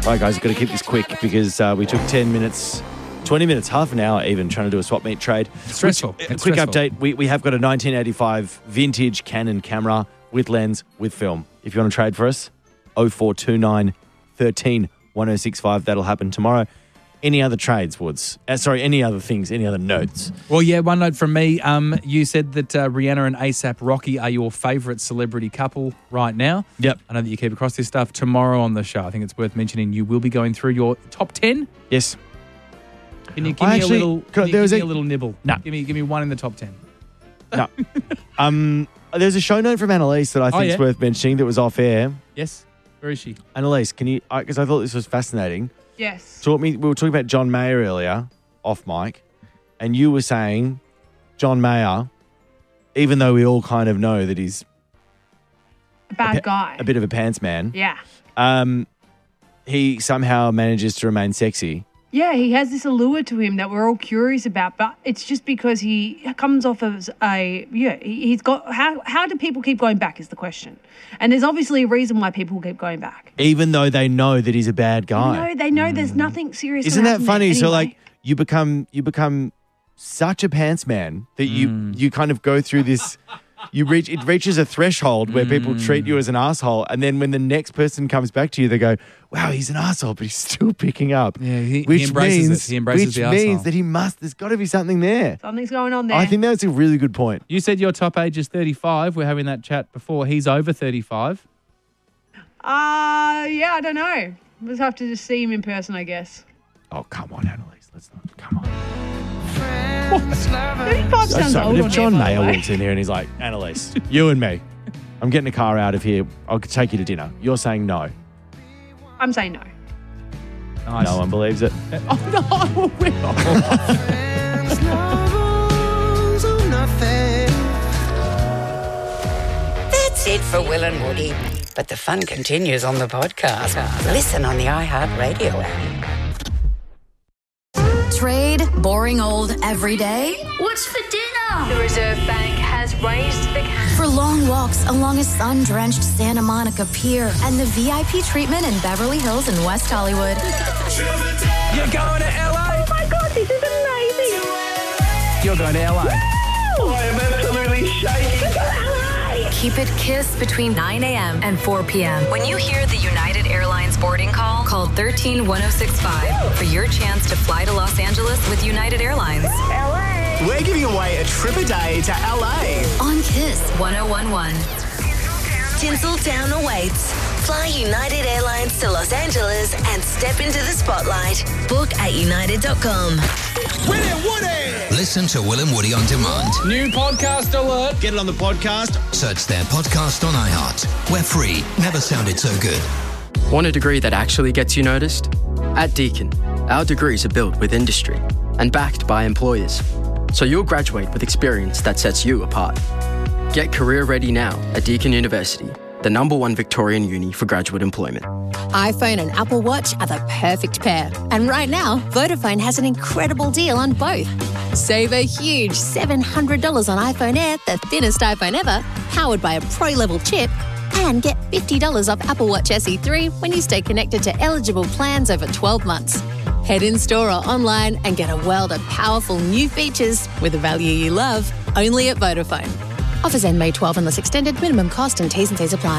Right, guys, we've got to keep this quick because we took 10 minutes, 20 minutes, half an hour even trying to do a swap meet trade. Stressful. Quick update. We have got a 1985 vintage Canon camera with lens, with film. If you want to trade for us, 0429 13 1065. That'll happen tomorrow. Any other trades, Woods? Any other things, any other notes? Well, yeah, one note from me. You said that Rihanna and A$AP Rocky are your favourite celebrity couple right now. Yep. I know that you keep across this stuff. Tomorrow on the show, I think it's worth mentioning, you will be going through your top 10. Yes. Can you give me a little nibble? No. Give me one in the top 10. No. There's a show note from Annalise that I think is worth mentioning that was off air. Yes. Where is she? Annalise, can you, because I thought this was fascinating. Yes. We were talking about John Mayer earlier, off mic, and you were saying John Mayer, even though we all kind of know that he's a bad guy, a bit of a pants man. Yeah. He somehow manages to remain sexy. Yeah, he has this allure to him that we're all curious about, but it's just because he comes off as he's got, how do people keep going back is the question. And there's obviously a reason why people keep going back. Even though they know that he's a bad guy. No, they know there's nothing serious. Isn't that funny? Anyway. So like you become such a pants man that you kind of go through this, it reaches a threshold where people treat you as an asshole, and then when the next person comes back to you, they go, wow, he's an asshole, but he's still picking up. Yeah, he embraces it. He embraces the asshole. Which means that there's got to be something there. Something's going on there. I think that's a really good point. You said your top age is 35. We're having that chat before. He's over 35. Yeah, I don't know. We'll just have to just see him in person, I guess. Oh, come on, Annalise. Let's not. Come on. 35 sounds old. If John Mayer walks in here and he's like, Annalise, you and me, I'm getting a car out of here. I'll take you to dinner. You're saying no. I'm saying no. Nice. No one believes it. Oh, That's it for Will and Woody. But the fun continues on the podcast. Listen on the iHeartRadio app. Trade, boring old every day. What's for dinner? The Reserve Bank has raised the cash. For long walks along a sun-drenched Santa Monica Pier and the VIP treatment in Beverly Hills and West Hollywood. You're going to LA? Oh my God, this is amazing. You're going to LA? I am absolutely shaking. Keep it KISS between 9 a.m. and 4 p.m. When you hear the United Airlines boarding call, call 13-1065 for your chance to fly to Los Angeles with United Airlines. LA. We're giving away a trip a day to LA. On KISS 1011. Tinseltown awaits. Fly United Airlines to Los Angeles and step into the spotlight. Book at united.com. Will and Woody. Listen to Will and Woody on demand. New podcast alert. Get it on the podcast. Search their podcast on iHeart. We're free. Never sounded so good. Want a degree that actually gets you noticed? At Deakin, our degrees are built with industry and backed by employers. So you'll graduate with experience that sets you apart. Get career ready now at Deakin University, the #1 Victorian uni for graduate employment. iPhone and Apple Watch are the perfect pair. And right now, Vodafone has an incredible deal on both. Save a huge $700 on iPhone Air, the thinnest iPhone ever, powered by a Pro-level chip, and get $50 off Apple Watch SE 3 when you stay connected to eligible plans over 12 months. Head in-store or online and get a world of powerful new features with a value you love, only at Vodafone. Offers end May 12 unless extended. Minimum cost and T's and C's apply.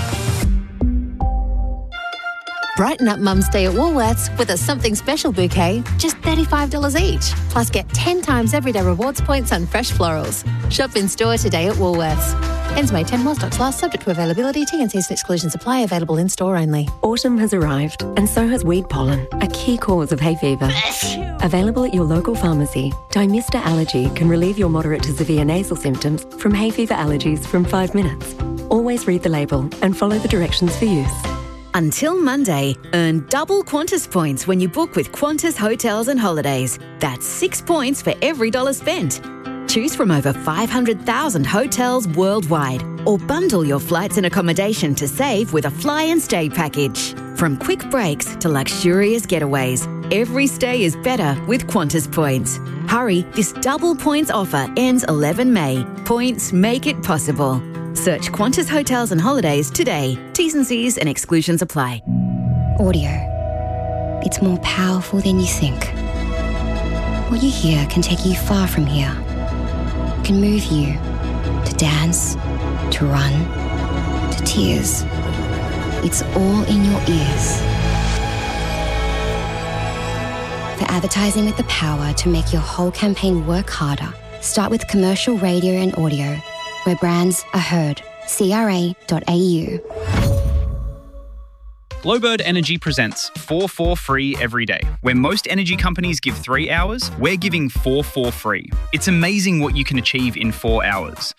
Brighten up Mum's Day at Woolworths with a something special bouquet, just $35 each. Plus get 10 times everyday rewards points on fresh florals. Shop in store today at Woolworths. Ends May 10 while stocks last, subject to availability. T&Cs and exclusions apply. Available in store only. Autumn has arrived, and so has weed pollen, a key cause of hay fever. Available at your local pharmacy, Dymista Allergy can relieve your moderate to severe nasal symptoms from hay fever allergies from 5 minutes. Always read the label and follow the directions for use. Until Monday, earn double Qantas points when you book with Qantas Hotels and Holidays. That's 6 points for every $1 spent. Choose from over 500,000 hotels worldwide, or bundle your flights and accommodation to save with a fly and stay package. From quick breaks to luxurious getaways, every stay is better with Qantas points. Hurry, this double points offer ends 11 May. Points make it possible. Search Qantas Hotels and Holidays today. T's and C's and exclusions apply. Audio. it's more powerful than you think. What you hear can take you far from here. It can move you to dance, to run, to tears. It's all in your ears. For advertising with the power to make your whole campaign work harder, start with commercial radio and audio, where brands are heard. CRA.au. Glowbird Energy presents 4 free every day. Where most energy companies give 3 hours, we're giving 4 free. It's amazing what you can achieve in 4 hours.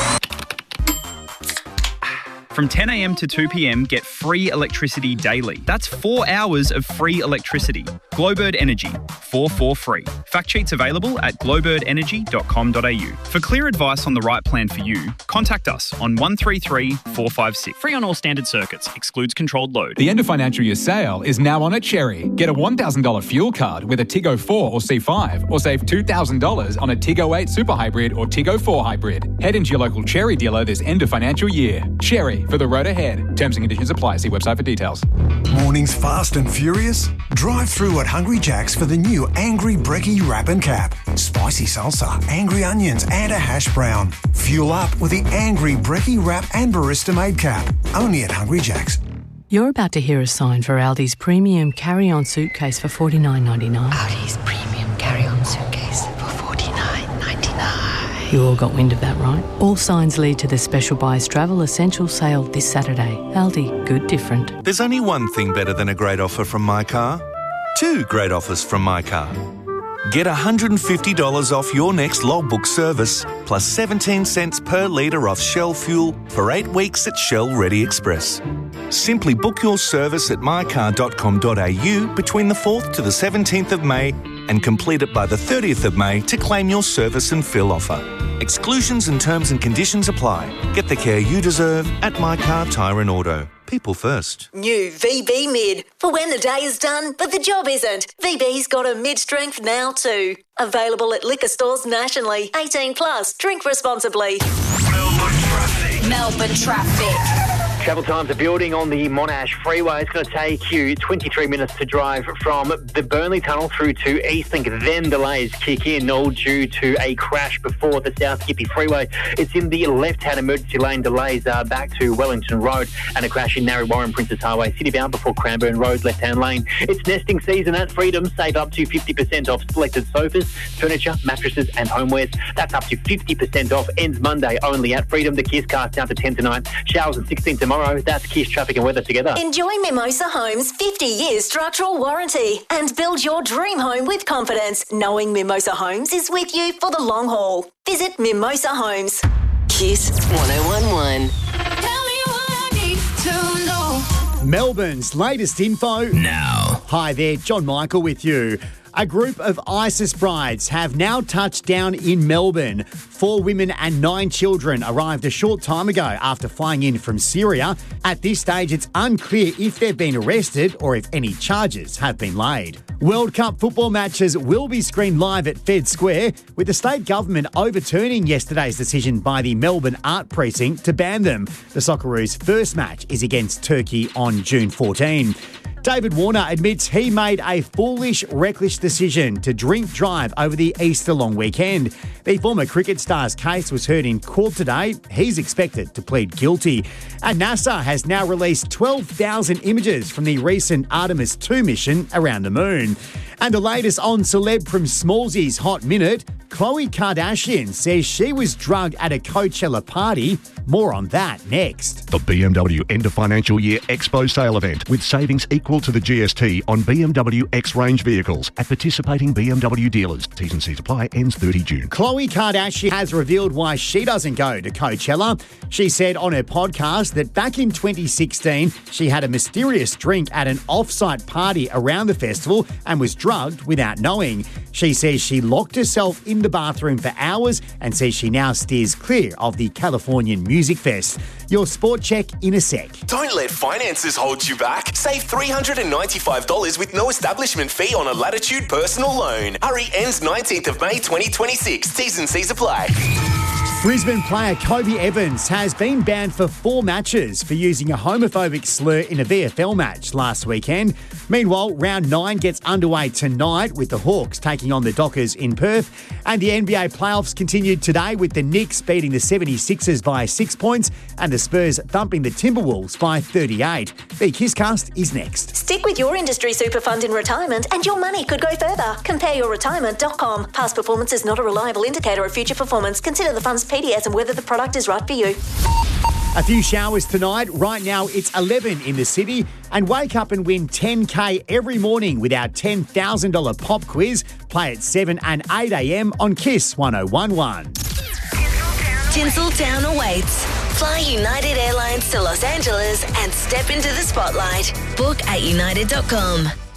From 10 a.m. to 2 p.m, get free electricity daily. That's 4 hours of free electricity. Glowbird Energy, 4 free. Fact sheets available at glowbirdenergy.com.au. For clear advice on the right plan for you, contact us on 133 456. Free on all standard circuits. Excludes controlled load. The end of financial year sale is now on at Cherry. Get a $1,000 fuel card with a Tiggo 4 or C5, or save $2,000 on a Tiggo 8 Super Hybrid or Tiggo 4 Hybrid. Head into your local Cherry dealer this end of financial year. Cherry, for the road ahead. Terms and conditions apply. See website for details. Mornings fast and furious? Drive through at Hungry Jack's for the new Angry Brekkie Wrap and Cap. Spicy salsa, angry onions and a hash brown. Fuel up with the Angry Brekkie Wrap and Barista Made Cap. Only at Hungry Jack's. You're about to hear a sign for Aldi's premium carry-on suitcase for $49.99. Aldi's premium carry-on suitcase for $49.99. You all got wind of that, right? All signs lead to the Special Buys Travel Essential sale this Saturday. Aldi, good different. There's only one thing better than a great offer from My Car. 2 great offers from My Car. Get $150 off your next logbook service, plus 17 cents per litre off Shell fuel for 8 weeks at Shell Ready Express. Simply book your service at mycar.com.au between the 4th to the 17th of May and complete it by the 30th of May to claim your service and fill offer. Exclusions and terms and conditions apply. Get the care you deserve at My Car Tyre and Auto. People first. New VB Mid. For when the day is done, but the job isn't. VB's got a mid-strength now too. Available at liquor stores nationally. 18 plus. Drink responsibly. Melbourne traffic. Travel times are building on the Monash Freeway. It's going to take you 23 minutes to drive from the Burnley Tunnel through to Eastlink. Then delays kick in, all due to a crash before the South Skippy Freeway. It's in the left-hand emergency lane. Delays back to Wellington Road and a crash in Narre Warren Princess Highway. City-bound before Cranbourne Road, left-hand lane. It's nesting season at Freedom. Save up to 50% off selected sofas, furniture, mattresses and homewares. That's up to 50% off. Ends Monday only at Freedom. The Kiss Cast down to 10 tonight. Showers at 16 tomorrow. That's Kiss traffic and weather together. Enjoy Mimosa Homes' 50 years structural warranty and build your dream home with confidence, knowing Mimosa Homes is with you for the long haul. Visit Mimosa Homes. Kiss 1011. Tell me what I need to know. Melbourne's latest info now. Hi there, John Michael with you. A group of ISIS brides have now touched down in Melbourne. 4 women and 9 children arrived a short time ago after flying in from Syria. At this stage, it's unclear if they've been arrested or if any charges have been laid. World Cup football matches will be screened live at Fed Square, with the state government overturning yesterday's decision by the Melbourne Art Precinct to ban them. The Socceroos' first match is against Turkey on June 14. David Warner admits he made a foolish, reckless decision to drink drive over the Easter long weekend. The former cricket star's case was heard in court today. He's expected to plead guilty. And NASA has now released 12,000 images from the recent Artemis 2 mission around the moon. And the latest on celeb from Smallsy's Hot Minute, Khloe Kardashian says she was drugged at a Coachella party. More on that next. The BMW End of Financial Year Expo Sale Event with savings equal to the GST on BMW X-Range vehicles at participating BMW dealers. T's and C's apply. Ends 30 June. Khloe Kardashian has revealed why she doesn't go to Coachella. She said on her podcast that back in 2016, she had a mysterious drink at an off-site party around the festival and was drugged without knowing. She says she locked herself in the bathroom for hours and says she now steers clear of the Californian Music Fest. Your sport check in a sec. Don't let finances hold you back. Save $395 with no establishment fee on a Latitude personal loan. Hurry, ends 19th of May 2026. T's and C's apply. Brisbane player Kobe Evans has been banned for 4 matches for using a homophobic slur in a VFL match last weekend. Meanwhile, round 9 gets underway tonight with the Hawks taking on the Dockers in Perth. And the NBA playoffs continued today with the Knicks beating the 76ers by 6 points and the Spurs thumping the Timberwolves by 38. The Kisscast is next. Stick with your industry super fund in retirement and your money could go further. CompareYourRetirement.com. Past performance is not a reliable indicator of future performance. Consider the fund's PDS and whether the product is right for you. A few showers tonight. Right now it's 11 in the city. And wake up and win $10K every morning with our $10,000 pop quiz. Play at 7 and 8 a.m. on Kiss 1011. Tinseltown awaits. Fly United Airlines to Los Angeles and step into the spotlight. Book at united.com.